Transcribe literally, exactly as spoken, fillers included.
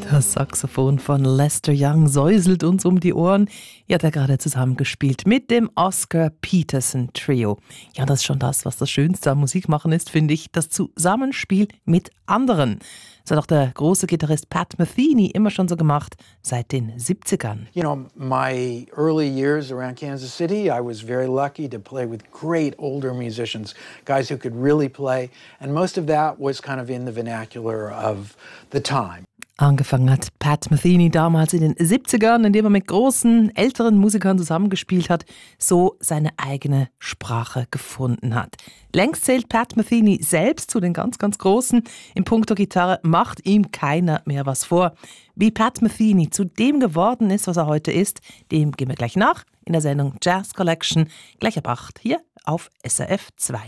Das Saxophon von Lester Young säuselt uns um die Ohren. Er hat ja gerade zusammengespielt mit dem Oscar Peterson Trio. Ja, das ist schon das, was das Schönste am Musikmachen ist, finde ich, das Zusammenspiel mit anderen. Das hat auch der große Gitarrist Pat Metheny immer schon so gemacht, seit den siebzigern. You know, my early years around Kansas City, I was very lucky to play with great older musicians, guys who could really play, and most of that was kind of in the vernacular of the time. Angefangen hat Pat Metheny damals in den siebzigern, indem er mit großen, älteren Musikern zusammengespielt hat, so seine eigene Sprache gefunden hat. Längst zählt Pat Metheny selbst zu den ganz, ganz Großen. Im Punkto Gitarre macht ihm keiner mehr was vor. Wie Pat Metheny zu dem geworden ist, was er heute ist, dem gehen wir gleich nach in der Sendung Jazz Collection, gleich ab acht hier auf S R F zwei.